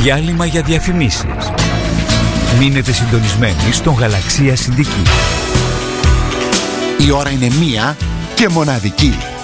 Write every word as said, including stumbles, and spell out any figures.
Διάλειμμα για διαφημίσεις. Μείνετε συντονισμένοι στον Γαλαξία Συνδική. Η ώρα είναι μία και μοναδική.